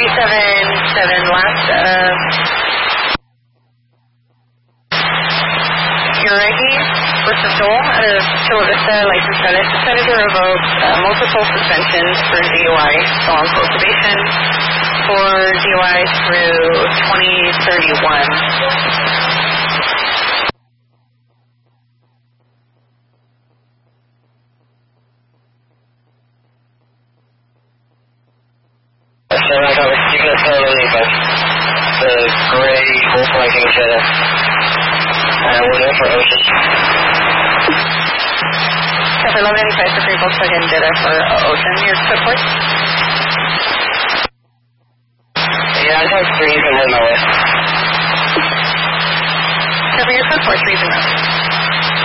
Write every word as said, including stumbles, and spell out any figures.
three seven seven last, uh, Uregi, Bristol Joel, out of Chula Vista, license status, decided to revoke uh, multiple suspensions for D U I, so on full probation for D U I through twenty thirty-one. So I got you can tell me but the gray Volkswagen Jetta. Uh, we're there for Ocean. Copy, eleven eighty-five for three Volkswagen Jetta for Ocean. Your code port? Yeah, I have three even in my way. Copy, your code port, three zero.